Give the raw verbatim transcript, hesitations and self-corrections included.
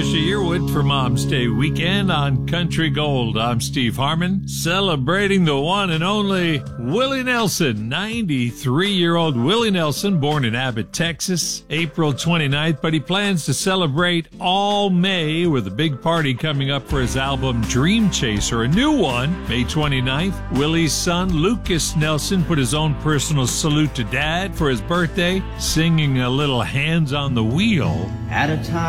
Trisha Yearwood for Mom's Day weekend on Country Gold. I'm Steve Harmon, celebrating the one and only Willie Nelson. ninety-three-year-old Willie Nelson, born in Abbott, Texas, April twenty-ninth, but he plans to celebrate all May with a big party coming up for his album Dream Chaser, a new one, May twenty-ninth. Willie's son, Lucas Nelson, put his own personal salute to Dad for his birthday, singing a little Hands on the Wheel. At a time